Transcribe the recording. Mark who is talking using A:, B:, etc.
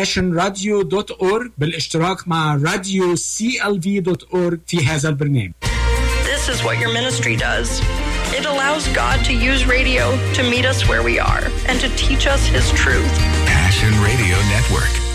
A: passionradio.org بالاشتراك مع راديو CLV.org في هذا البرنامج.
B: This is what your ministry does. It allows God to use radio to meet us where we are and to teach us His truth.
C: Passion Radio Network.